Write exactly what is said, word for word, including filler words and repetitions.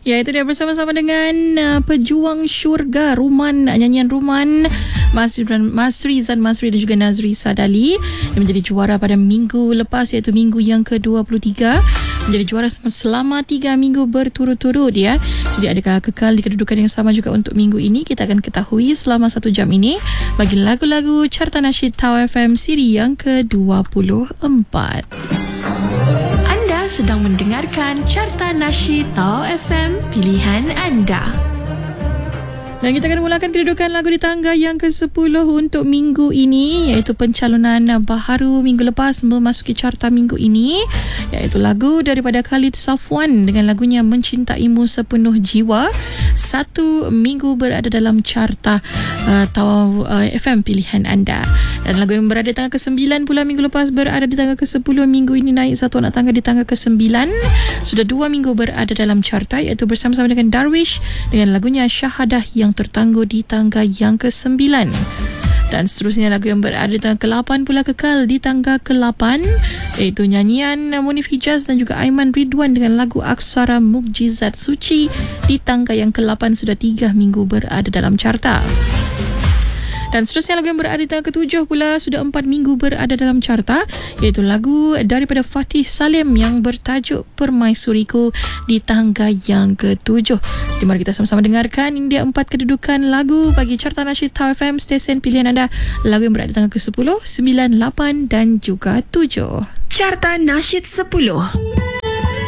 Ya, itu dia bersama-sama dengan uh, pejuang syurga Ruman, nyanyian Ruman Mas, Mas Rizan Masri dan juga Nazri Sadali yang menjadi juara pada minggu lepas, iaitu minggu yang ke dua puluh tiga, menjadi juara selama tiga minggu berturut-turut ya. Jadi adakah kekal di kedudukan yang sama juga untuk minggu ini? Kita akan ketahui selama satu jam ini bagi lagu-lagu Carta Nasyid Tau F M siri yang ke dua puluh empat. Anda sedang mendengarkan Carta Nasyid Tau F M, pilihan anda. Dan kita akan mulakan kedudukan lagu di tangga yang ke sepuluh untuk minggu ini, iaitu pencalonan baharu minggu lepas memasuki carta minggu ini, iaitu lagu daripada Khalid Safwan dengan lagunya Mencintaimu Sepenuh Jiwa. Satu minggu berada dalam carta uh, Tau uh, F M pilihan anda. Dan lagu yang berada di tangga ke sembilan pula minggu lepas berada di tangga ke sepuluh. Minggu ini naik satu anak tangga di tangga ke sembilan. Sudah dua minggu berada dalam carta, iaitu bersama-sama dengan Darwish dengan lagunya Syahadah yang tertangguh di tangga yang ke sembilan. Dan seterusnya lagu yang berada di tangga ke lapan pula kekal di tangga ke lapan, iaitu nyanyian Munif Hijaz dan juga Aiman Ridwan dengan lagu Aksara Mukjizat Suci di tangga yang ke lapan, sudah tiga minggu berada dalam carta. Dan seterusnya lagu yang berada di tangga ketujuh pula sudah empat minggu berada dalam carta, iaitu lagu daripada Fatih Salim yang bertajuk Permaisuriku di tangga yang ketujuh. Jadi mari kita sama-sama dengarkan. Ini dia empat kedudukan lagu bagi Carta Nasyid Tau F M, stesen pilihan anda. Lagu yang berada di tangga ke sepuluh, sembilan, lapan dan juga tujuh. Carta Nasyid sepuluh.